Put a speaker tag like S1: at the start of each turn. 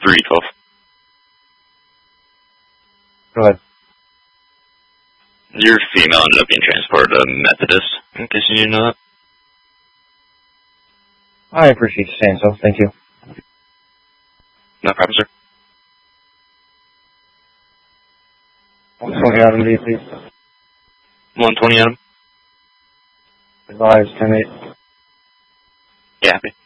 S1: 312.
S2: Go ahead.
S1: Your female ended up being transported to Methodist, in case you didn't know that.
S2: I appreciate you saying so. Thank you.
S1: No problem, sir.
S2: 120 Adam, D, please.
S1: 120 Adam.
S2: Advise 10-8.
S1: Yeah, happy.